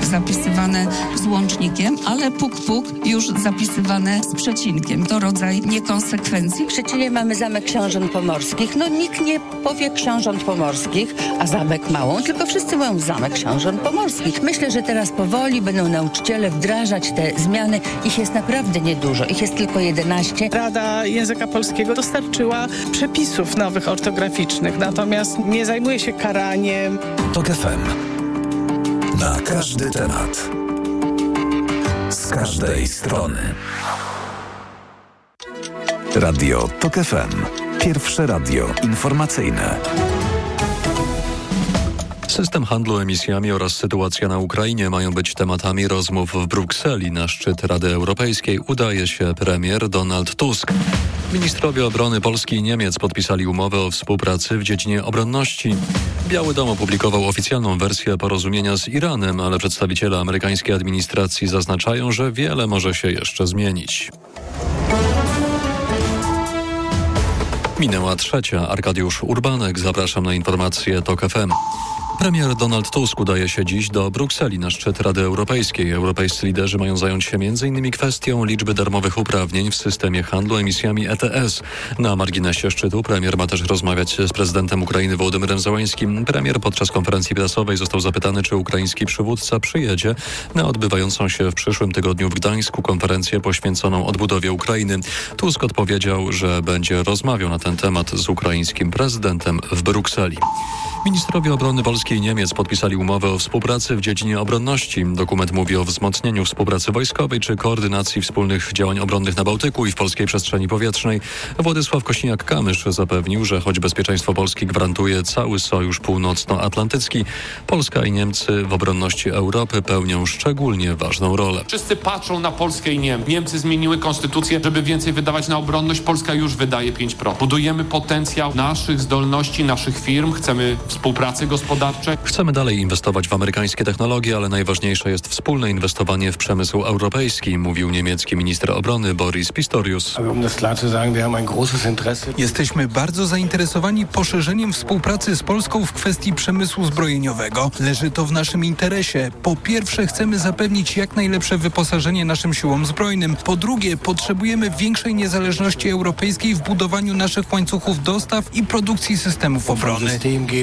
zapisywane z łącznikiem, ale puk już zapisywane z przecinkiem. To rodzaj niekonsekwencji. W Szczecinie mamy Zamek Książąt Pomorskich. Nikt nie powie Książąt Pomorskich, a Zamek Małą, tylko wszyscy mówią Zamek Książąt Pomorskich. Myślę, że teraz powoli będą nauczyciele wdrażać te zmiany. Ich jest naprawdę niedużo. Ich jest tylko 11. Rada Języka Polskiego dostarczyła przepisów nowych ortograficznych, natomiast nie zajmuje się karaniem. TOK FM. Na każdy temat. Z każdej strony. Radio TOK FM. Pierwsze radio informacyjne. System handlu emisjami oraz sytuacja na Ukrainie mają być tematami rozmów w Brukseli. Na szczyt Rady Europejskiej udaje się premier Donald Tusk. Ministrowie obrony Polski i Niemiec podpisali umowę o współpracy w dziedzinie obronności. Biały Dom opublikował oficjalną wersję porozumienia z Iranem, ale przedstawiciele amerykańskiej administracji zaznaczają, że wiele może się jeszcze zmienić. Minęła 3:00. Arkadiusz Urbanek. Zapraszam na informacje TOK FM. Premier Donald Tusk udaje się dziś do Brukseli na szczyt Rady Europejskiej. Europejscy liderzy mają zająć się m.in. kwestią liczby darmowych uprawnień w systemie handlu emisjami ETS. Na marginesie szczytu premier ma też rozmawiać z prezydentem Ukrainy Wołodymyrem Zełańskim. Premier podczas konferencji prasowej został zapytany, czy ukraiński przywódca przyjedzie na odbywającą się w przyszłym tygodniu w Gdańsku konferencję poświęconą odbudowie Ukrainy. Tusk odpowiedział, że będzie rozmawiał na ten temat z ukraińskim prezydentem w Brukseli. Ministrowie obrony Polski i Niemiec podpisali umowę o współpracy w dziedzinie obronności. Dokument mówi o wzmocnieniu współpracy wojskowej czy koordynacji wspólnych działań obronnych na Bałtyku i w polskiej przestrzeni powietrznej. Władysław Kosiniak-Kamysz zapewnił, że choć bezpieczeństwo Polski gwarantuje cały Sojusz Północnoatlantycki, Polska i Niemcy w obronności Europy pełnią szczególnie ważną rolę. Wszyscy patrzą na Polskę i Niemcy. Niemcy zmieniły konstytucję, żeby więcej wydawać na obronność. Polska już wydaje 5%. Budujemy potencjał naszych zdolności, naszych firm. Chcemy współpracy gospodarczej. Chcemy dalej inwestować w amerykańskie technologie, ale najważniejsze jest wspólne inwestowanie w przemysł europejski, mówił niemiecki minister obrony Boris Pistorius. Jesteśmy bardzo zainteresowani poszerzeniem współpracy z Polską w kwestii przemysłu zbrojeniowego. Leży to w naszym interesie. Po pierwsze, chcemy zapewnić jak najlepsze wyposażenie naszym siłom zbrojnym. Po drugie, potrzebujemy większej niezależności europejskiej w budowaniu naszych łańcuchów dostaw i produkcji systemów obrony.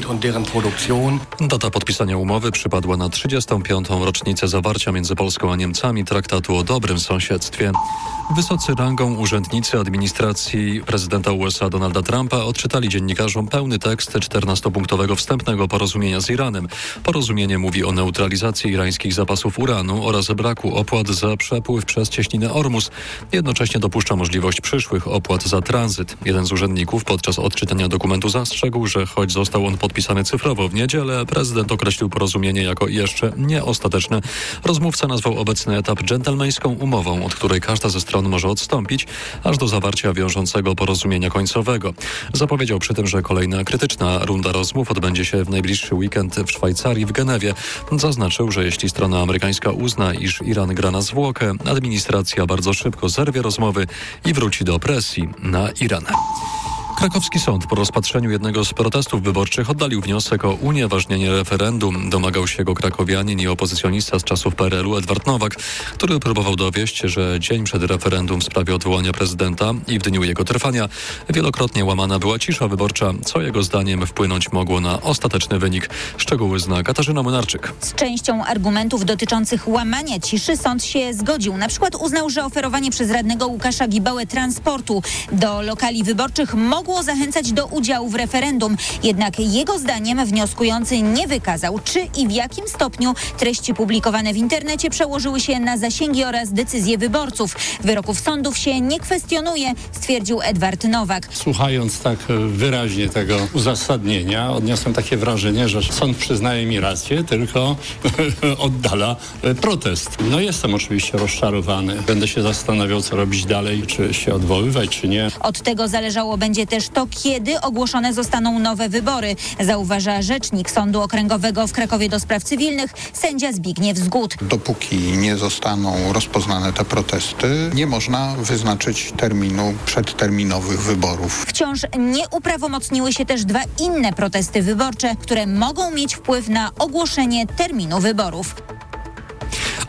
Data podpisania umowy przypadła na 35. rocznicę zawarcia między Polską a Niemcami traktatu o dobrym sąsiedztwie. Wysocy rangą urzędnicy administracji prezydenta USA Donalda Trumpa odczytali dziennikarzom pełny tekst 14-punktowego wstępnego porozumienia z Iranem. Porozumienie mówi o neutralizacji irańskich zapasów uranu oraz braku opłat za przepływ przez cieśninę Ormus. Jednocześnie dopuszcza możliwość przyszłych opłat za tranzyt. Jeden z urzędników podczas odczytania dokumentu zastrzegł, że choć został on podpisany cyfrowo w niedzielę, prezydent określił porozumienie jako jeszcze nieostateczne. Rozmówca nazwał obecny etap dżentelmeńską umową, od której każda ze stron może odstąpić, aż do zawarcia wiążącego porozumienia końcowego. Zapowiedział przy tym, że kolejna krytyczna runda rozmów odbędzie się w najbliższy weekend w Szwajcarii w Genewie. Zaznaczył, że jeśli strona amerykańska uzna, iż Iran gra na zwłokę, administracja bardzo szybko zerwie rozmowy i wróci do presji na Iran. Krakowski sąd po rozpatrzeniu jednego z protestów wyborczych oddalił wniosek o unieważnienie referendum. Domagał się go krakowianin i opozycjonista z czasów PRL-u Edward Nowak, który próbował dowieść, że dzień przed referendum w sprawie odwołania prezydenta i w dniu jego trwania wielokrotnie łamana była cisza wyborcza, co jego zdaniem wpłynąć mogło na ostateczny wynik. Szczegóły zna Katarzyna Młynarczyk. Z częścią argumentów dotyczących łamania ciszy sąd się zgodził. Na przykład uznał, że oferowanie przez radnego Łukasza Gibałę transportu do lokali wyborczych mogło zachęcać do udziału w referendum. Jednak jego zdaniem wnioskujący nie wykazał, czy i w jakim stopniu treści publikowane w internecie przełożyły się na zasięgi oraz decyzje wyborców. Wyroków sądów się nie kwestionuje, stwierdził Edward Nowak. Słuchając tak wyraźnie tego uzasadnienia, odniosłem takie wrażenie, że sąd przyznaje mi rację, tylko oddala protest. No jestem oczywiście rozczarowany. Będę się zastanawiał, co robić dalej, czy się odwoływać, czy nie. Od tego zależało będzie też to, kiedy ogłoszone zostaną nowe wybory, zauważa rzecznik Sądu Okręgowego w Krakowie do Spraw Cywilnych, sędzia Zbigniew Zgód. Dopóki nie zostaną rozpoznane te protesty, nie można wyznaczyć terminu przedterminowych wyborów. Wciąż nie uprawomocniły się też dwa inne protesty wyborcze, które mogą mieć wpływ na ogłoszenie terminu wyborów.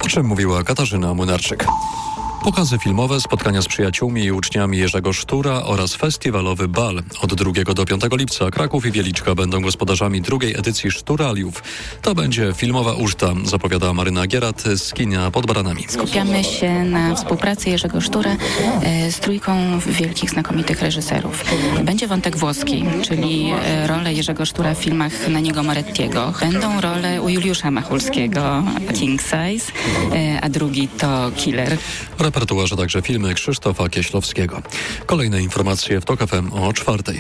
O czym mówiła Katarzyna Młynarczyk. Pokazy filmowe, spotkania z przyjaciółmi i uczniami Jerzego Sztura oraz festiwalowy bal. Od 2 do 5 lipca Kraków i Wieliczka będą gospodarzami drugiej edycji Szturaliów. To będzie filmowa uczta, zapowiada Maryna Gierat z kina Pod Baranami. Skupiamy się na współpracy Jerzego Sztura z trójką wielkich, znakomitych reżyserów. Będzie wątek włoski, czyli rolę Jerzego Sztura w filmach Nanniego Morettiego. Będą role u Juliusza Machulskiego, King Size, a drugi to Killer. W repertuarze także filmy Krzysztofa Kieślowskiego. Kolejne informacje w TOK FM o 4:00.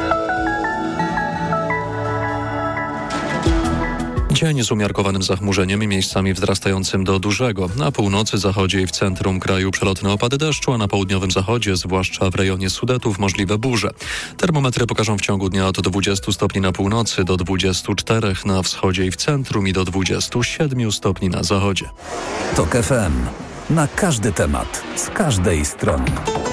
Dzień z umiarkowanym zachmurzeniem i miejscami wzrastającym do dużego. Na północy, zachodzie i w centrum kraju przelotne opady deszczu, a na południowym zachodzie, zwłaszcza w rejonie Sudetów, możliwe burze. Termometry pokażą w ciągu dnia od 20 stopni na północy do 24 na wschodzie i w centrum i do 27 stopni na zachodzie. TOK FM. Na każdy temat, z każdej strony.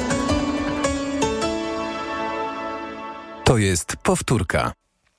To jest powtórka.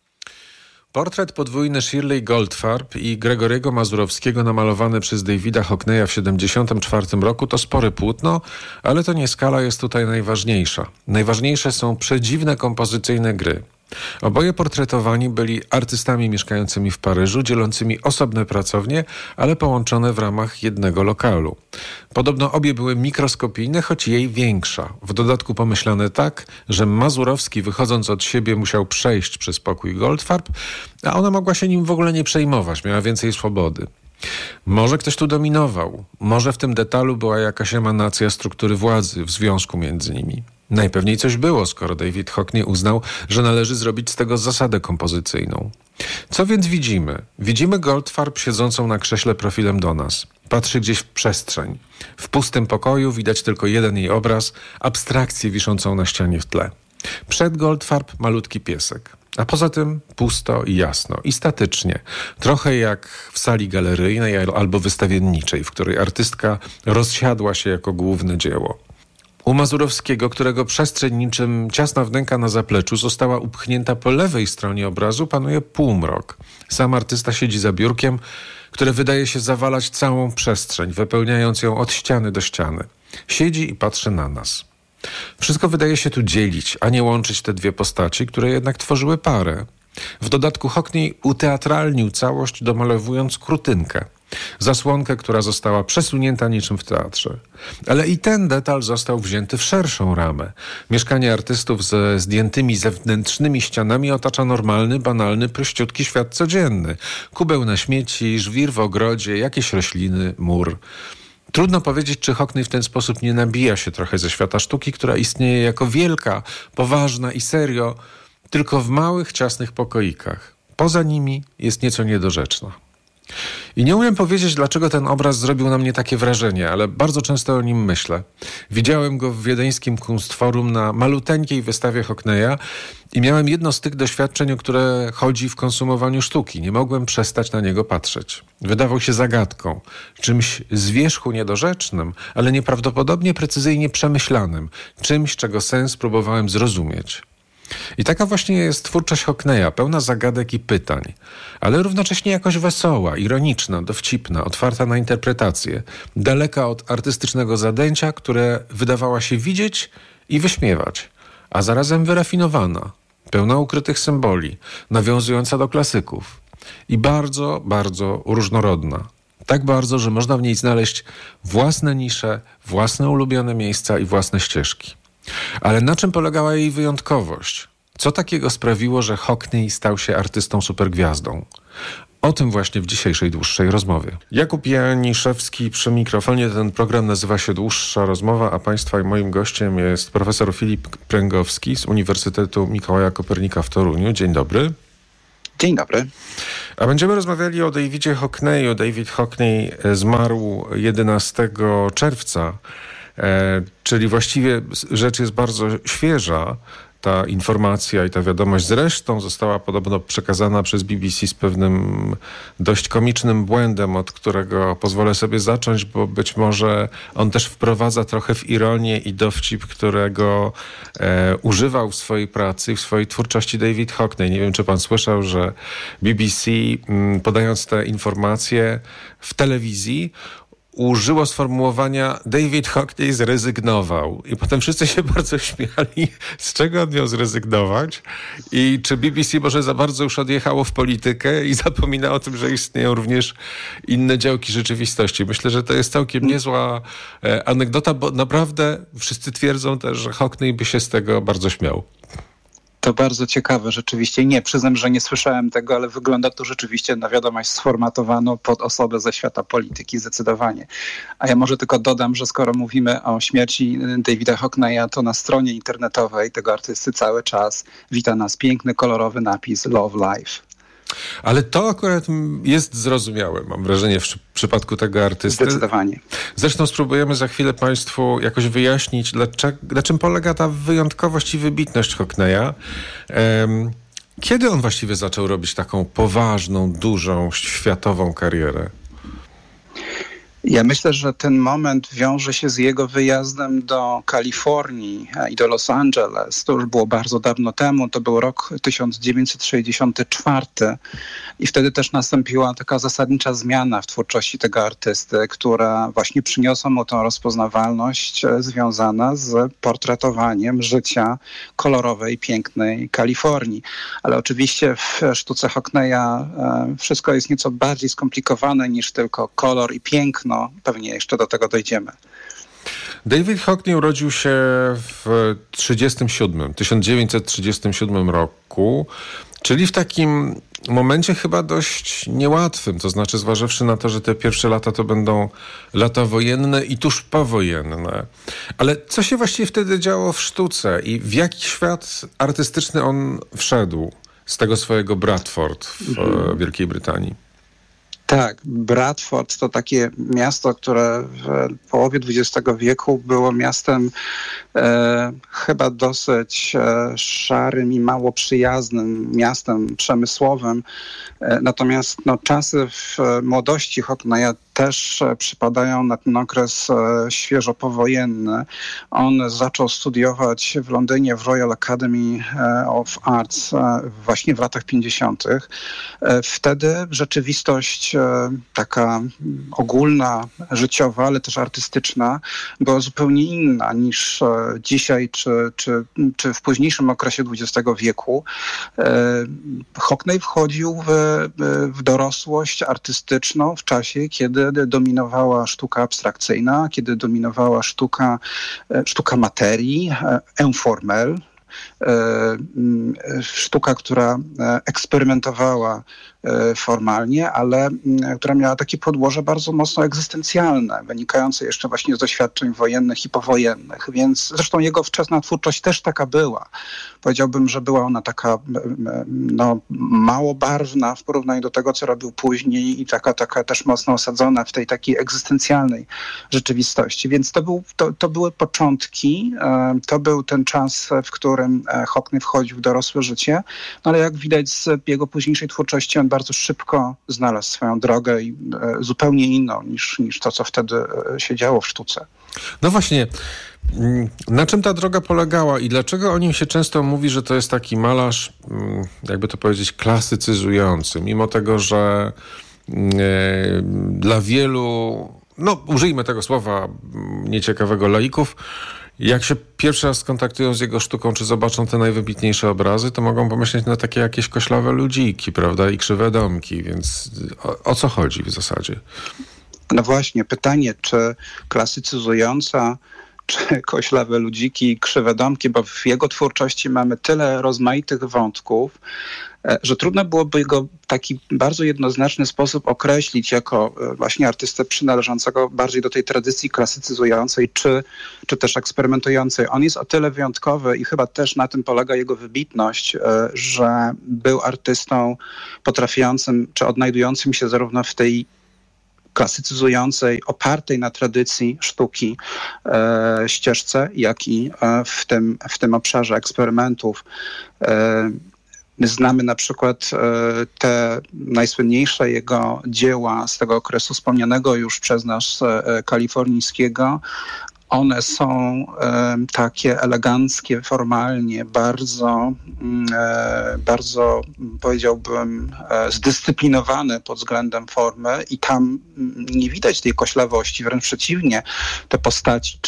Portret podwójny Shirley Goldfarb i Gregory'ego Mazurowskiego namalowany przez Davida Hockneya w 1974 roku to spore płótno, ale to nie skala jest tutaj najważniejsza. Najważniejsze są przedziwne kompozycyjne gry. Oboje portretowani byli artystami mieszkającymi w Paryżu, dzielącymi osobne pracownie, ale połączone w ramach jednego lokalu. Podobno obie były mikroskopijne, choć jej większa. W dodatku pomyślane tak, że Mazurowski wychodząc od siebie musiał przejść przez pokój Goldfarb, a ona mogła się nim w ogóle nie przejmować, miała więcej swobody. Może ktoś tu dominował, może w tym detalu była jakaś emanacja struktury władzy w związku między nimi. Najpewniej coś było, skoro David Hockney uznał, że należy zrobić z tego zasadę kompozycyjną. Co więc widzimy? Widzimy Goldfarb siedzącą na krześle profilem do nas. Patrzy gdzieś w przestrzeń. W pustym pokoju widać tylko jeden jej obraz, abstrakcję wiszącą na ścianie w tle. Przed Goldfarb malutki piesek. A poza tym pusto i jasno, i statycznie. Trochę jak w sali galeryjnej albo wystawienniczej, w której artystka rozsiadła się jako główne dzieło. U Mazurowskiego, którego przestrzeń niczym ciasna wnęka na zapleczu została upchnięta po lewej stronie obrazu, panuje półmrok. Sam artysta siedzi za biurkiem, które wydaje się zawalać całą przestrzeń, wypełniając ją od ściany do ściany. Siedzi i patrzy na nas. Wszystko wydaje się tu dzielić, a nie łączyć te dwie postaci, które jednak tworzyły parę. W dodatku Hockney uteatralnił całość, domalowując krutynkę. Zasłonkę, która została przesunięta niczym w teatrze. Ale i ten detal został wzięty w szerszą ramę. Mieszkanie artystów ze zdjętymi zewnętrznymi ścianami otacza normalny, banalny, prościutki świat codzienny. Kubeł na śmieci, żwir w ogrodzie, jakieś rośliny, mur. Trudno powiedzieć, czy Hockney w ten sposób nie nabija się trochę ze świata sztuki, która istnieje jako wielka, poważna i serio, tylko w małych, ciasnych pokoikach. Poza nimi jest nieco niedorzeczna. I nie umiem powiedzieć, dlaczego ten obraz zrobił na mnie takie wrażenie, ale bardzo często o nim myślę. Widziałem go w wiedeńskim Kunstforum na maluteńkiej wystawie Hockneya i miałem jedno z tych doświadczeń, o które chodzi w konsumowaniu sztuki. Nie mogłem przestać na niego patrzeć. Wydawał się zagadką, czymś z wierzchu niedorzecznym, ale nieprawdopodobnie precyzyjnie przemyślanym, czymś, czego sens próbowałem zrozumieć. I taka właśnie jest twórczość Hockneya, pełna zagadek i pytań, ale równocześnie jakoś wesoła, ironiczna, dowcipna, otwarta na interpretację, daleka od artystycznego zadęcia, które wydawała się widzieć i wyśmiewać, a zarazem wyrafinowana, pełna ukrytych symboli, nawiązująca do klasyków i bardzo, bardzo różnorodna. Tak bardzo, że można w niej znaleźć własne nisze, własne ulubione miejsca i własne ścieżki. Ale na czym polegała jej wyjątkowość? Co takiego sprawiło, że Hockney stał się artystą supergwiazdą? O tym właśnie w dzisiejszej dłuższej rozmowie. Jakub Janiszewski przy mikrofonie. Ten program nazywa się Dłuższa Rozmowa, a Państwa i moim gościem jest profesor Filip Pręgowski z Uniwersytetu Mikołaja Kopernika w Toruniu. Dzień dobry. Dzień dobry. A będziemy rozmawiali o Davidzie Hockneyu. David Hockney zmarł 11 czerwca. Czyli właściwie rzecz jest bardzo świeża, ta informacja i ta wiadomość. Zresztą została podobno przekazana przez BBC z pewnym dość komicznym błędem, od którego pozwolę sobie zacząć, bo być może on też wprowadza trochę w ironię i dowcip, którego używał w swojej pracy, w swojej twórczości David Hockney. Nie wiem, czy pan słyszał, że BBC, podając te informacje w telewizji, użyło sformułowania David Hockney zrezygnował. I potem wszyscy się bardzo śmiali, z czego on miał zrezygnować i czy BBC może za bardzo już odjechało w politykę i zapomina o tym, że istnieją również inne działki rzeczywistości. Myślę, że to jest całkiem niezła anegdota, bo naprawdę wszyscy twierdzą też, że Hockney by się z tego bardzo śmiał. To bardzo ciekawe rzeczywiście. Nie, przyznam, że nie słyszałem tego, ale wygląda to rzeczywiście na wiadomość sformatowano pod osobę ze świata polityki zdecydowanie. A ja może tylko dodam, że skoro mówimy o śmierci Davida Hockneya, to na stronie internetowej tego artysty cały czas wita nas piękny, kolorowy napis Love Life. Ale to akurat jest zrozumiałe, mam wrażenie, w przypadku tego artysty. Zdecydowanie. Zresztą spróbujemy za chwilę Państwu jakoś wyjaśnić, na czym polega ta wyjątkowość i wybitność Hockneya. Kiedy on właściwie zaczął robić taką poważną, dużą, światową karierę? Ja myślę, że ten moment wiąże się z jego wyjazdem do Kalifornii i do Los Angeles. To już było bardzo dawno temu, to był rok 1964 i wtedy też nastąpiła taka zasadnicza zmiana w twórczości tego artysty, która właśnie przyniosła mu tą rozpoznawalność związana z portretowaniem życia kolorowej, pięknej Kalifornii. Ale oczywiście w sztuce Hockneya wszystko jest nieco bardziej skomplikowane niż tylko kolor i piękno. Pewnie jeszcze do tego dojdziemy. David Hockney urodził się w 1937 roku, czyli w takim momencie chyba dość niełatwym, to znaczy zważywszy na to, że te pierwsze lata to będą lata wojenne i tuż powojenne. Ale co się właściwie wtedy działo w sztuce i w jaki świat artystyczny on wszedł z tego swojego Bradford w Wielkiej Brytanii? Tak, Bradford to takie miasto, które w połowie XX wieku było miastem chyba dosyć szarym i mało przyjaznym miastem przemysłowym. Natomiast czasy w młodości Hockneya też przypadają na ten okres świeżo powojenny. On zaczął studiować w Londynie w Royal Academy of Arts właśnie w latach 50. Wtedy rzeczywistość taka ogólna, życiowa, ale też artystyczna była zupełnie inna niż dzisiaj czy w późniejszym okresie XX wieku. Hockney wchodził w dorosłość artystyczną w czasie, kiedy dominowała sztuka abstrakcyjna, kiedy dominowała sztuka materii, informel, sztuka, która eksperymentowała formalnie, ale która miała takie podłoże bardzo mocno egzystencjalne, wynikające jeszcze właśnie z doświadczeń wojennych i powojennych. Więc zresztą jego wczesna twórczość też taka była. Powiedziałbym, że była ona taka mało barwna w porównaniu do tego, co robił później i taka też mocno osadzona w tej takiej egzystencjalnej rzeczywistości. Więc to były początki, to był ten czas, w którym Hockney wchodził w dorosłe życie, ale jak widać z jego późniejszej twórczości, on bardzo szybko znalazł swoją drogę i zupełnie inną niż to, co wtedy się działo w sztuce. No właśnie, na czym ta droga polegała i dlaczego o nim się często mówi, że to jest taki malarz, jakby to powiedzieć, klasycyzujący, mimo tego, że dla wielu, użyjmy tego słowa nieciekawego, laików, jak się pierwszy raz skontaktują z jego sztuką, czy zobaczą te najwybitniejsze obrazy, to mogą pomyśleć na takie jakieś koślawe ludziki, prawda, i krzywe domki, więc o co chodzi w zasadzie? No właśnie, pytanie, czy klasycyzująca, czy koślawe ludziki i krzywe domki, bo w jego twórczości mamy tyle rozmaitych wątków, że trudno byłoby go w taki bardzo jednoznaczny sposób określić jako właśnie artystę przynależącego bardziej do tej tradycji klasycyzującej, czy też eksperymentującej. On jest o tyle wyjątkowy i chyba też na tym polega jego wybitność, że był artystą potrafiącym, czy odnajdującym się zarówno w tej klasycyzującej, opartej na tradycji sztuki ścieżce, jak i w tym obszarze eksperymentów. My znamy na przykład te najsłynniejsze jego dzieła z tego okresu wspomnianego już przez nas kalifornijskiego, one są takie eleganckie, formalnie, bardzo powiedziałbym zdyscyplinowane pod względem formy i tam nie widać tej koślawości, wręcz przeciwnie, te postaci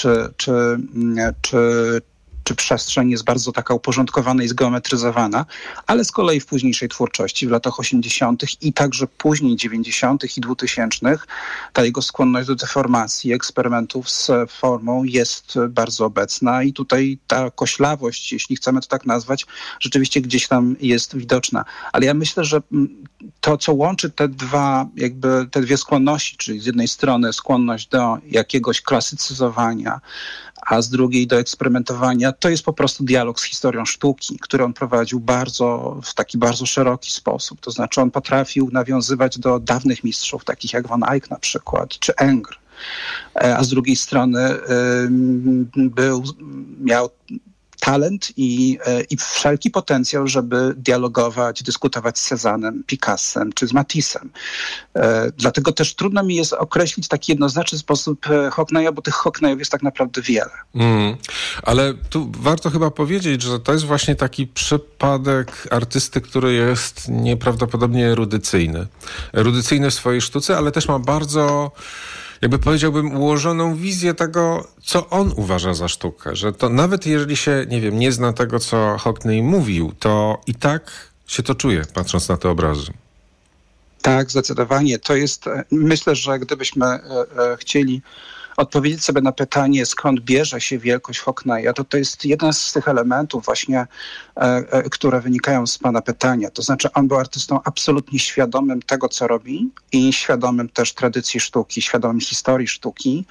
czy przestrzeń jest bardzo taka uporządkowana i zgeometryzowana, ale z kolei w późniejszej twórczości, w latach 80. i także później 90. i 2000 ta jego skłonność do deformacji, eksperymentów z formą jest bardzo obecna i tutaj ta koślawość, jeśli chcemy to tak nazwać, rzeczywiście gdzieś tam jest widoczna. Ale ja myślę, że to, co łączy te dwie skłonności, czyli z jednej strony skłonność do jakiegoś klasycyzowania, a z drugiej do eksperymentowania, to jest po prostu dialog z historią sztuki, który on prowadził w taki bardzo szeroki sposób. To znaczy on potrafił nawiązywać do dawnych mistrzów, takich jak Van Eyck na przykład, czy Ingres. A z drugiej strony miał talent i wszelki potencjał, żeby dialogować, dyskutować z Cézannem, Picassem czy z Matissem. Dlatego też trudno mi jest określić taki jednoznaczny sposób Hockneya, bo tych Hockneyów jest tak naprawdę wiele. Ale tu warto chyba powiedzieć, że to jest właśnie taki przypadek artysty, który jest nieprawdopodobnie erudycyjny. Erudycyjny w swojej sztuce, ale też ma bardzo, jakby powiedziałbym, ułożoną wizję tego, co on uważa za sztukę. Że to nawet jeżeli się, nie zna tego, co Hockney mówił, to i tak się to czuje, patrząc na te obrazy. Tak, zdecydowanie. To jest, myślę, że gdybyśmy chcieli odpowiedzieć sobie na pytanie, skąd bierze się wielkość Hockneya, to jest jeden z tych elementów właśnie, które wynikają z pana pytania. To znaczy on był artystą absolutnie świadomym tego, co robi i świadomym też tradycji sztuki, świadomym historii sztuki.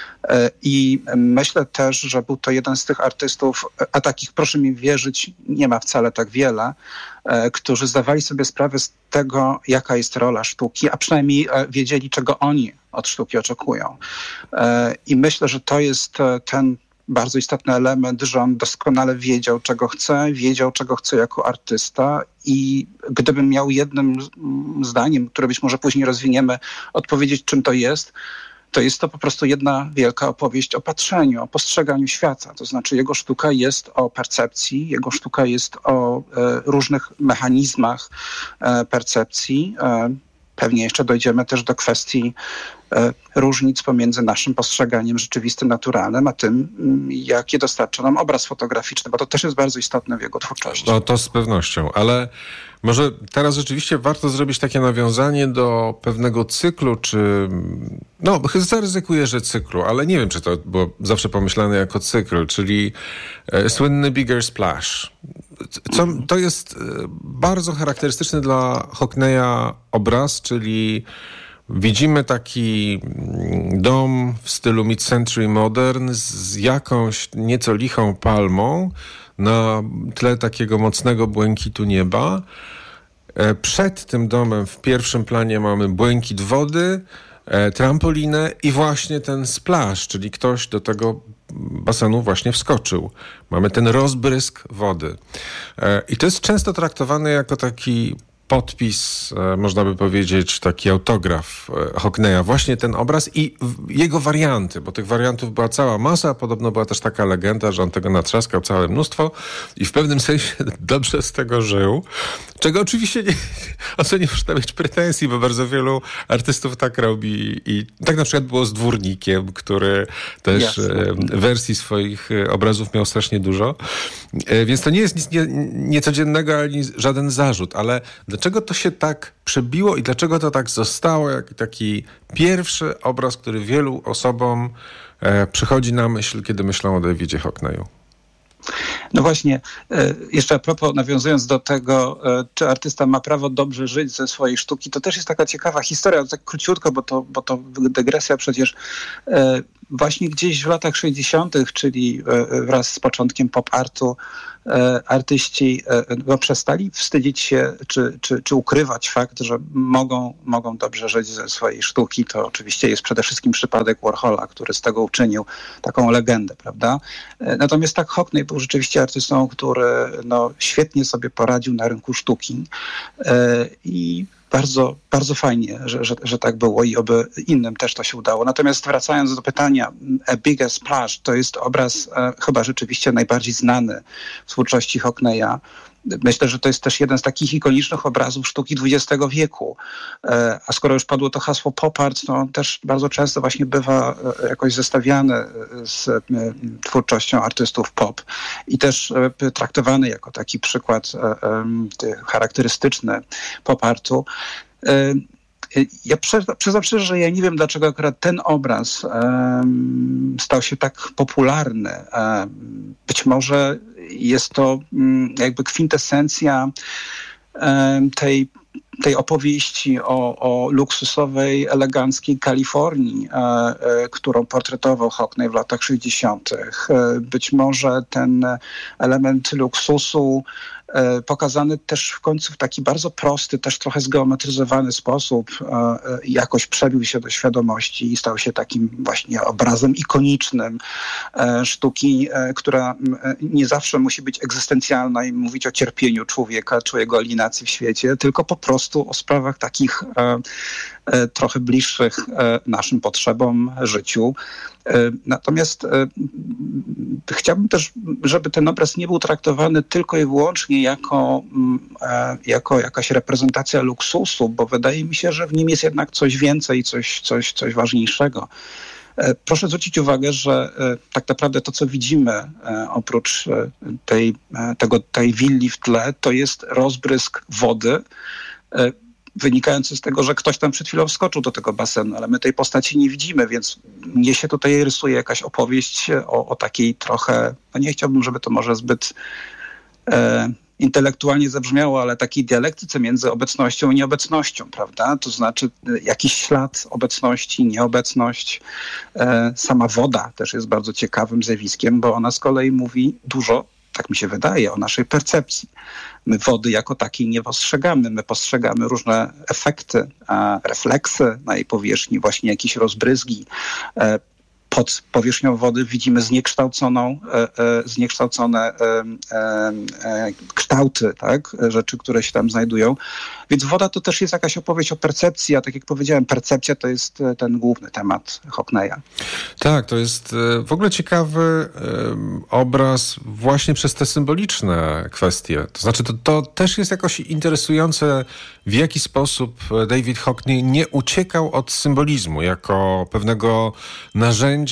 I myślę też, że był to jeden z tych artystów, a takich, proszę mi wierzyć, nie ma wcale tak wiele, którzy zdawali sobie sprawę z tego, jaka jest rola sztuki, a przynajmniej wiedzieli, czego oni od sztuki oczekują. I myślę, że to jest ten bardzo istotny element, że on doskonale wiedział, czego chce jako artysta i gdybym miał jednym zdaniem, które być może później rozwiniemy, odpowiedzieć, czym to jest to po prostu jedna wielka opowieść o patrzeniu, o postrzeganiu świata. To znaczy jego sztuka jest o percepcji, jego sztuka jest o różnych mechanizmach percepcji. Pewnie jeszcze dojdziemy też do kwestii różnic pomiędzy naszym postrzeganiem rzeczywistym, naturalnym, a tym, jakie dostarcza nam obraz fotograficzny, bo to też jest bardzo istotne w jego twórczości. No to z pewnością, ale może teraz rzeczywiście warto zrobić takie nawiązanie do pewnego cyklu, zaryzykuję, że cyklu, ale nie wiem, czy to było zawsze pomyślane jako cykl, czyli słynny Bigger Splash. To jest bardzo charakterystyczny dla Hockneya obraz, czyli widzimy taki dom w stylu mid-century modern z jakąś nieco lichą palmą na tle takiego mocnego błękitu nieba. Przed tym domem w pierwszym planie mamy błękit wody, trampolinę i właśnie ten splash, czyli ktoś do tego basenu właśnie wskoczył. Mamy ten rozbrysk wody. I to jest często traktowane jako taki podpis, można by powiedzieć, taki autograf Hockneya. Właśnie ten obraz i jego warianty, bo tych wariantów była cała masa. Podobno była też taka legenda, że on tego natrzaskał całe mnóstwo i w pewnym sensie dobrze z tego żył. Czego oczywiście o co nie można mieć pretensji, bo bardzo wielu artystów tak robi. I tak na przykład było z Dwórnikiem, który też wersji swoich obrazów miał strasznie dużo. Więc to nie jest nic niecodziennego, ani żaden zarzut, ale dlaczego to się tak przebiło i dlaczego to tak zostało, jak taki pierwszy obraz, który wielu osobom przychodzi na myśl, kiedy myślą o Davidzie Hockneyu? No właśnie, jeszcze a propos, nawiązując do tego, czy artysta ma prawo dobrze żyć ze swojej sztuki, to też jest taka ciekawa historia, tak króciutko, bo to dygresja przecież. Właśnie gdzieś w latach 60., czyli wraz z początkiem pop-artu, artyści przestali wstydzić się czy ukrywać fakt, że mogą dobrze żyć ze swojej sztuki. To oczywiście jest przede wszystkim przypadek Warhola, który z tego uczynił taką legendę, prawda? Natomiast tak, Hockney był rzeczywiście artystą, który świetnie sobie poradził na rynku sztuki i bardzo, bardzo fajnie, że tak było i oby innym też to się udało. Natomiast wracając do pytania, A Bigger Splash to jest obraz chyba rzeczywiście najbardziej znany w twórczości Hockneya. Myślę, że to jest też jeden z takich ikonicznych obrazów sztuki XX wieku. A skoro już padło to hasło pop art, to też bardzo często właśnie bywa jakoś zestawiane z twórczością artystów pop i też traktowany jako taki przykład charakterystyczny pop artu. Ja przyznam szczerze, że ja nie wiem, dlaczego akurat ten obraz stał się tak popularny. Być może jest to jakby kwintesencja tej opowieści o luksusowej, eleganckiej Kalifornii, którą portretował Hockney w latach 60. Być może ten element luksusu pokazany też w końcu w taki bardzo prosty, też trochę zgeometryzowany sposób jakoś przebił się do świadomości i stał się takim właśnie obrazem ikonicznym sztuki, która nie zawsze musi być egzystencjalna i mówić o cierpieniu człowieka, czy o jego alienacji w świecie, tylko po prostu o sprawach takich trochę bliższych naszym potrzebom, życiu. Natomiast chciałbym też, żeby ten obraz nie był traktowany tylko i wyłącznie jako jakaś reprezentacja luksusu, bo wydaje mi się, że w nim jest jednak coś więcej, coś ważniejszego. Proszę zwrócić uwagę, że tak naprawdę to, co widzimy oprócz tej willi w tle, to jest rozbrysk wody, wynikający z tego, że ktoś tam przed chwilą wskoczył do tego basenu, ale my tej postaci nie widzimy, więc mnie się tutaj rysuje jakaś opowieść o takiej trochę, no nie chciałbym, żeby to może zbyt intelektualnie zabrzmiało, ale takiej dialektyce między obecnością i nieobecnością, prawda? To znaczy jakiś ślad obecności, nieobecność. Sama woda też jest bardzo ciekawym zjawiskiem, bo ona z kolei mówi dużo, tak mi się wydaje, o naszej percepcji. My wody jako takiej nie postrzegamy. My postrzegamy różne efekty, refleksy na jej powierzchni, właśnie jakieś rozbryzgi. Pod powierzchnią wody widzimy zniekształcone kształty, tak? Rzeczy, które się tam znajdują. Więc woda to też jest jakaś opowieść o percepcji, a tak jak powiedziałem, percepcja to jest ten główny temat Hockneya. Tak, to jest w ogóle ciekawy obraz właśnie przez te symboliczne kwestie. To znaczy to też jest jakoś interesujące, w jaki sposób David Hockney nie uciekał od symbolizmu jako pewnego narzędzia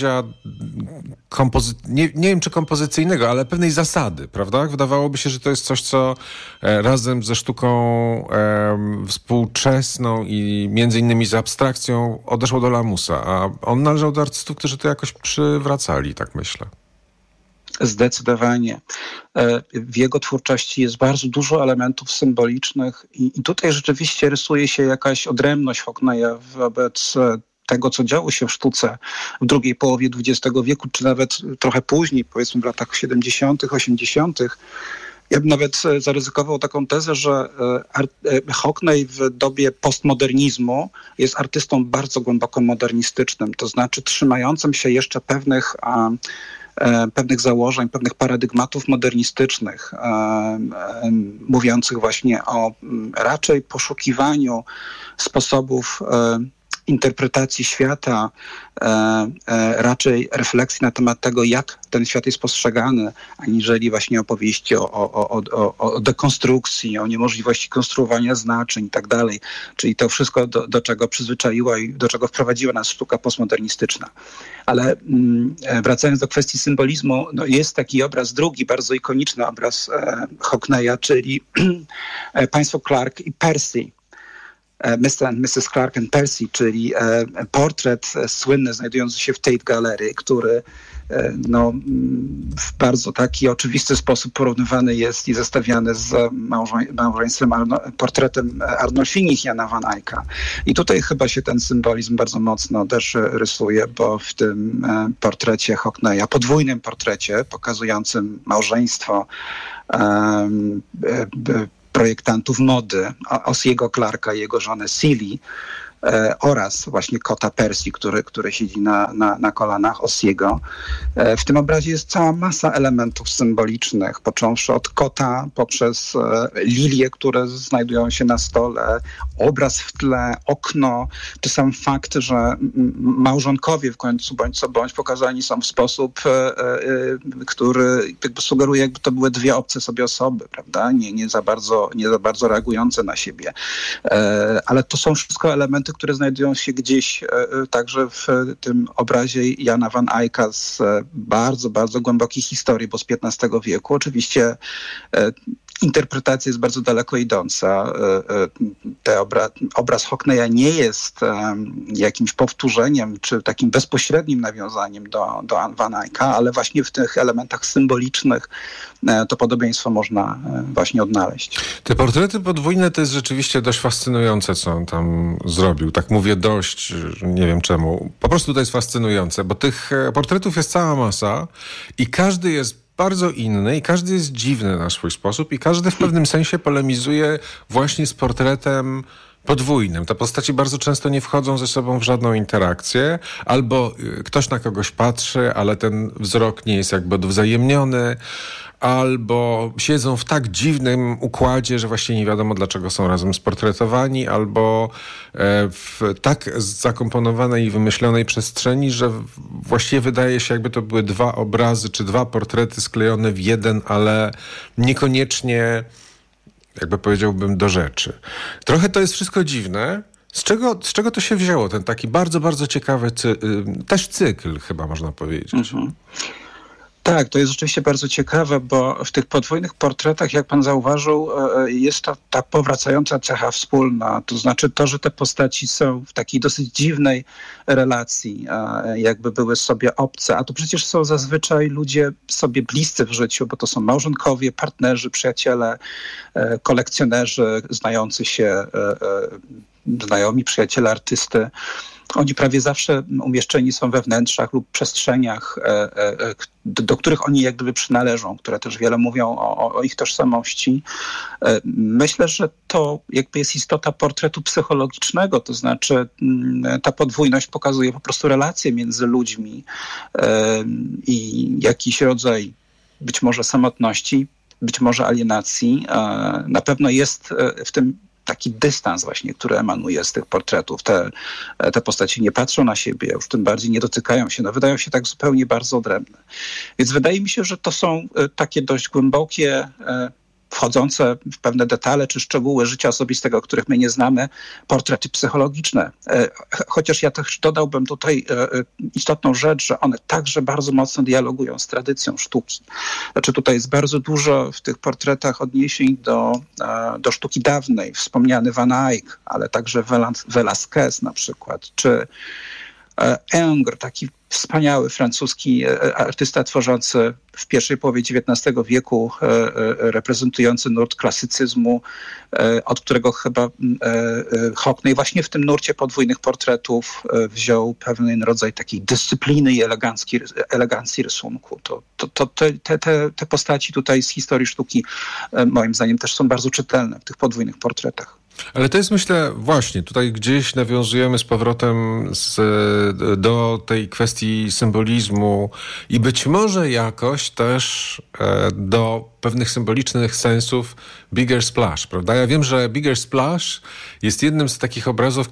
nie wiem czy kompozycyjnego, ale pewnej zasady, prawda? Wydawałoby się, że to jest coś, co razem ze sztuką współczesną i między innymi z abstrakcją odeszło do lamusa, a on należał do artystów, którzy to jakoś przywracali, tak myślę. Zdecydowanie. W jego twórczości jest bardzo dużo elementów symbolicznych i tutaj rzeczywiście rysuje się jakaś odrębność Hockneya wobec tego, co działo się w sztuce w drugiej połowie XX wieku, czy nawet trochę później, powiedzmy w latach 70., 80. Ja bym nawet zaryzykował taką tezę, że Hockney w dobie postmodernizmu jest artystą bardzo głęboko modernistycznym, to znaczy trzymającym się jeszcze pewnych założeń, pewnych paradygmatów modernistycznych, mówiących właśnie o raczej poszukiwaniu sposobów interpretacji świata, raczej refleksji na temat tego, jak ten świat jest postrzegany, aniżeli właśnie opowieści o dekonstrukcji, o niemożliwości konstruowania znaczeń i tak dalej. Czyli to wszystko, do czego przyzwyczaiła i do czego wprowadziła nas sztuka postmodernistyczna. Ale wracając do kwestii symbolizmu, no jest taki obraz, drugi bardzo ikoniczny obraz Hockneya, czyli Państwo Clark i Percy. Mr. and Mrs. Clark and Percy, czyli portret słynny znajdujący się w Tate Gallery, który w bardzo taki oczywisty sposób porównywany jest i zestawiany z małżeństwem, portretem Arnolfini Jana van Eycka. I tutaj chyba się ten symbolizm bardzo mocno też rysuje, bo w tym portrecie Hockneya, podwójnym portrecie pokazującym małżeństwo projektantów mody, Ossiego Clarka i jego żonę Celie, oraz właśnie kota Persji, który siedzi na kolanach Ossiego. W tym obrazie jest cała masa elementów symbolicznych, począwszy od kota, poprzez lilie, które znajdują się na stole, obraz w tle, okno, czy sam fakt, że małżonkowie w końcu bądź co bądź pokazani są w sposób, który jakby sugeruje, jakby to były dwie obce sobie osoby, prawda? Nie za bardzo reagujące na siebie. Ale to są wszystko elementy, które znajdują się gdzieś także w tym obrazie Jana van Eycka z bardzo, bardzo głębokiej historii, bo z XV wieku. Oczywiście interpretacja jest bardzo daleko idąca. Obraz Hockneya nie jest jakimś powtórzeniem czy takim bezpośrednim nawiązaniem do Van Eycka, ale właśnie w tych elementach symbolicznych to podobieństwo można właśnie odnaleźć. Te portrety podwójne to jest rzeczywiście dość fascynujące, co on tam zrobił. Tak mówię dość, nie wiem czemu. Po prostu to jest fascynujące, bo tych portretów jest cała masa i każdy jest bardzo inny i każdy jest dziwny na swój sposób i każdy w pewnym sensie polemizuje właśnie z portretem podwójnym. Te postaci bardzo często nie wchodzą ze sobą w żadną interakcję, albo ktoś na kogoś patrzy, ale ten wzrok nie jest jakby odwzajemniony, albo siedzą w tak dziwnym układzie, że właśnie nie wiadomo, dlaczego są razem sportretowani, albo w tak zakomponowanej i wymyślonej przestrzeni, że właściwie wydaje się, jakby to były dwa obrazy, czy dwa portrety sklejone w jeden, ale niekoniecznie, jakby powiedziałbym, do rzeczy. Trochę to jest wszystko dziwne. Z czego to się wzięło? Ten taki bardzo, bardzo ciekawy też cykl, chyba można powiedzieć. Mhm. Tak, to jest rzeczywiście bardzo ciekawe, bo w tych podwójnych portretach, jak pan zauważył, jest ta powracająca cecha wspólna. To znaczy to, że te postaci są w takiej dosyć dziwnej relacji, jakby były sobie obce. A to przecież są zazwyczaj ludzie sobie bliscy w życiu, bo to są małżonkowie, partnerzy, przyjaciele, kolekcjonerzy, znający się, znajomi, przyjaciele artysty. Oni prawie zawsze umieszczeni są we wnętrzach lub przestrzeniach, do których oni jak gdyby przynależą, które też wiele mówią o ich tożsamości. Myślę, że to jakby jest istota portretu psychologicznego, to znaczy ta podwójność pokazuje po prostu relacje między ludźmi i jakiś rodzaj być może samotności, być może alienacji. Na pewno jest w tym taki dystans właśnie, który emanuje z tych portretów. Te postaci nie patrzą na siebie, już tym bardziej nie dotykają się, wydają się tak zupełnie bardzo odrębne. Więc wydaje mi się, że to są takie dość głębokie, wchodzące w pewne detale czy szczegóły życia osobistego, których my nie znamy, portrety psychologiczne. Chociaż ja też dodałbym tutaj istotną rzecz, że one także bardzo mocno dialogują z tradycją sztuki. Znaczy tutaj jest bardzo dużo w tych portretach odniesień do sztuki dawnej. Wspomniany Van Eyck, ale także Velázquez na przykład, czy Ingres, taki wspaniały francuski artysta tworzący w pierwszej połowie XIX wieku, reprezentujący nurt klasycyzmu, od którego chyba Hockney właśnie w tym nurcie podwójnych portretów wziął pewien rodzaj takiej dyscypliny i elegancji rysunku. Te postaci tutaj z historii sztuki moim zdaniem też są bardzo czytelne w tych podwójnych portretach. Ale to jest, myślę, właśnie tutaj gdzieś nawiązujemy z powrotem do tej kwestii symbolizmu i być może jakoś też do pewnych symbolicznych sensów Bigger Splash, prawda? Ja wiem, że Bigger Splash jest jednym z takich obrazów,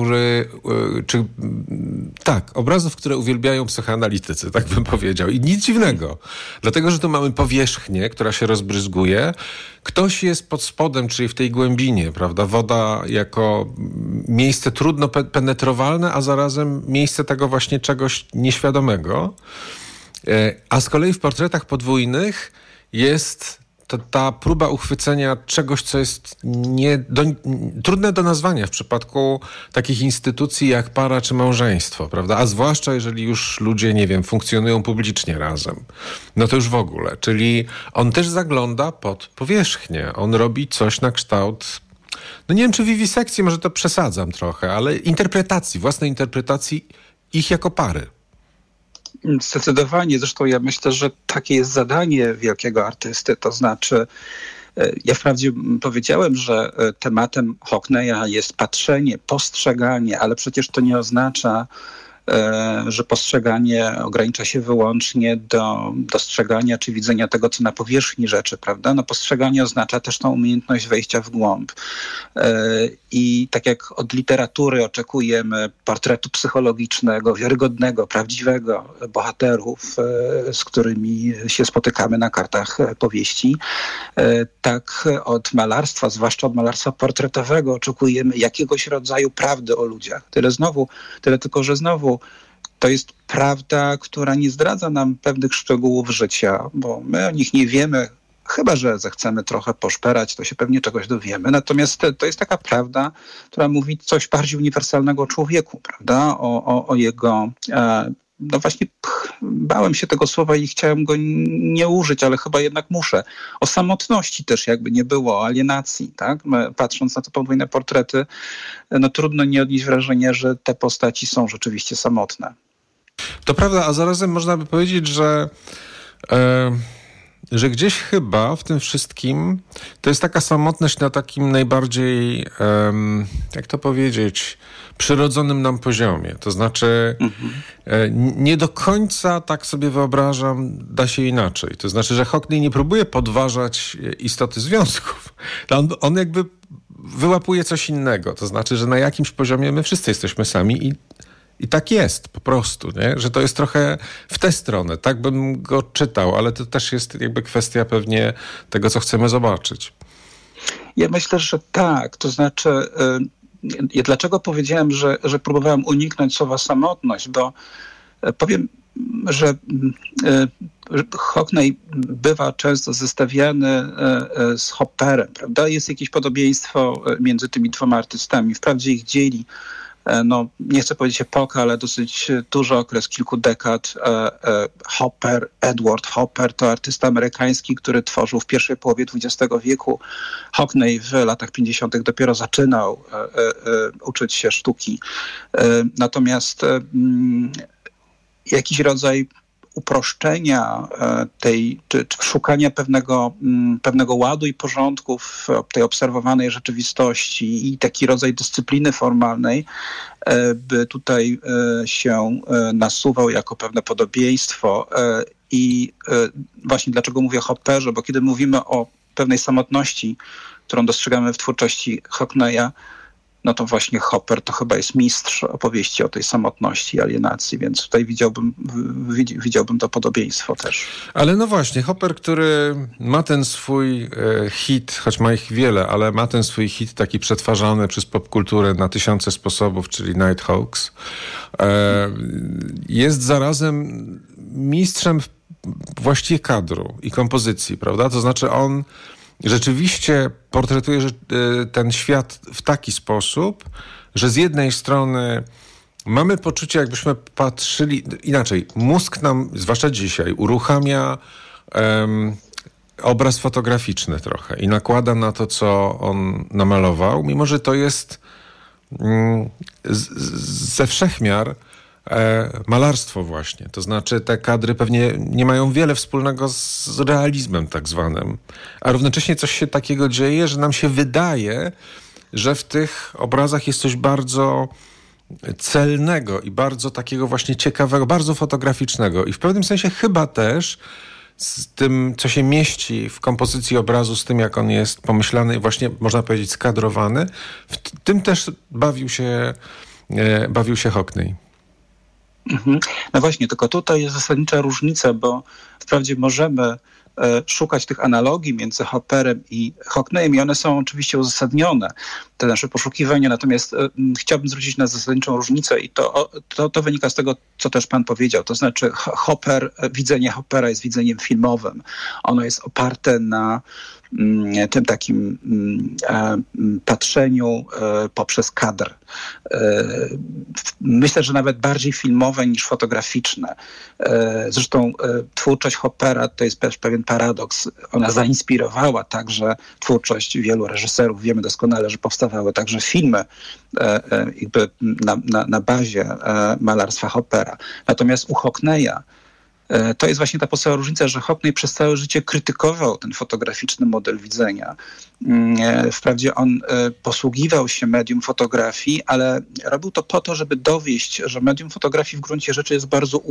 obrazów, które uwielbiają psychoanalitycy, tak bym powiedział. I nic dziwnego, dlatego, że tu mamy powierzchnię, która się rozbryzguje. Ktoś jest pod spodem, czyli w tej głębinie, prawda? Woda jako miejsce trudno penetrowalne, a zarazem miejsce tego właśnie czegoś nieświadomego. A z kolei w portretach podwójnych jest ta próba uchwycenia czegoś, co jest trudne do nazwania w przypadku takich instytucji jak para czy małżeństwo, prawda? A zwłaszcza jeżeli już ludzie, nie wiem, funkcjonują publicznie razem. No to już w ogóle. Czyli on też zagląda pod powierzchnię. On robi coś na kształt, no nie wiem, czy wiwisekcji, może to przesadzam trochę, ale własnej interpretacji ich jako pary. Zdecydowanie. Zresztą ja myślę, że takie jest zadanie wielkiego artysty, to znaczy Ja wprawdzie powiedziałem, że tematem Hockneya jest patrzenie, postrzeganie, ale przecież to nie oznacza, że postrzeganie ogranicza się wyłącznie do dostrzegania czy widzenia tego, co na powierzchni rzeczy, prawda? No postrzeganie oznacza też tą umiejętność wejścia w głąb. I tak jak od literatury oczekujemy portretu psychologicznego, wiarygodnego, prawdziwego bohaterów, z którymi się spotykamy na kartach powieści, tak od malarstwa, zwłaszcza od malarstwa portretowego, oczekujemy jakiegoś rodzaju prawdy o ludziach. Tyle tylko, że znowu to jest prawda, która nie zdradza nam pewnych szczegółów życia, bo my o nich nie wiemy, chyba że zechcemy trochę poszperać, to się pewnie czegoś dowiemy. Natomiast to jest taka prawda, która mówi coś bardziej uniwersalnego o człowieku, prawda? O jego... No właśnie bałem się tego słowa i chciałem go nie użyć, ale chyba jednak muszę. O samotności też jakby nie było, o alienacji, tak? Patrząc na te podwójne portrety, no trudno nie odnieść wrażenia, że te postaci są rzeczywiście samotne. To prawda, a zarazem można by powiedzieć, że gdzieś chyba w tym wszystkim to jest taka samotność na takim najbardziej, jak to powiedzieć, przyrodzonym nam poziomie. To znaczy nie do końca tak sobie wyobrażam, da się inaczej. To znaczy, że Hockney nie próbuje podważać istoty związków. On jakby wyłapuje coś innego. To znaczy, że na jakimś poziomie my wszyscy jesteśmy sami i tak jest po prostu, nie? Że to jest trochę w tę stronę. Tak bym go czytał, ale to też jest jakby kwestia pewnie tego, co chcemy zobaczyć. Ja myślę, że tak. To znaczy, dlaczego powiedziałem, że próbowałem uniknąć słowa samotność, bo powiem, że Hockney bywa często zestawiany z Hopperem, prawda? Jest jakieś podobieństwo między tymi dwoma artystami. Wprawdzie ich dzieli, no nie chcę powiedzieć epoka, ale dosyć duży okres, kilku dekad. Edward Hopper to artysta amerykański, który tworzył w pierwszej połowie XX wieku. Hockney w latach 50. dopiero zaczynał uczyć się sztuki. Natomiast jakiś rodzaj uproszczenia czy szukania pewnego ładu i porządku w tej obserwowanej rzeczywistości i taki rodzaj dyscypliny formalnej by tutaj się nasuwał jako pewne podobieństwo. I właśnie dlaczego mówię o Hopperze, bo kiedy mówimy o pewnej samotności, którą dostrzegamy w twórczości Hockneya, no to właśnie Hopper to chyba jest mistrz opowieści o tej samotności i alienacji, więc tutaj widziałbym to podobieństwo też. Ale no właśnie, Hopper, który ma ten swój hit, choć ma ich wiele, ale ma ten swój hit taki przetwarzany przez popkulturę na tysiące sposobów, czyli Nighthawks, jest zarazem mistrzem właściwie kadru i kompozycji, prawda? To znaczy on rzeczywiście portretuje ten świat w taki sposób, że z jednej strony mamy poczucie, jakbyśmy patrzyli inaczej. Mózg nam, zwłaszcza dzisiaj, uruchamia obraz fotograficzny trochę i nakłada na to, co on namalował, mimo że to jest ze wszechmiar malarstwo właśnie. To znaczy te kadry pewnie nie mają wiele wspólnego z realizmem tak zwanym, a równocześnie coś się takiego dzieje, że nam się wydaje, że w tych obrazach jest coś bardzo celnego i bardzo takiego właśnie ciekawego, bardzo fotograficznego i w pewnym sensie chyba też z tym, co się mieści w kompozycji obrazu, z tym, jak on jest pomyślany i właśnie, można powiedzieć, skadrowany, w tym też bawił się Hockney. No właśnie, tylko tutaj jest zasadnicza różnica, bo wprawdzie możemy szukać tych analogii między Hopperem i Hockneyem i one są oczywiście uzasadnione, te nasze poszukiwania, natomiast chciałbym zwrócić na zasadniczą różnicę i to wynika z tego, co też pan powiedział, to znaczy widzenie Hoppera jest widzeniem filmowym. Ono jest oparte na tym takim patrzeniu poprzez kadr. Myślę, że nawet bardziej filmowe niż fotograficzne. Zresztą twórczość Hoppera to jest też pewien paradoks. Ona zainspirowała także twórczość wielu reżyserów. Wiemy doskonale, że powstawały także filmy jakby na bazie malarstwa Hoppera. Natomiast u Hockneya To jest właśnie ta podstawowa różnica, że Hockney przez całe życie krytykował ten fotograficzny model widzenia. Wprawdzie on posługiwał się medium fotografii, ale robił to po to, żeby dowieść, że medium fotografii w gruncie rzeczy jest bardzo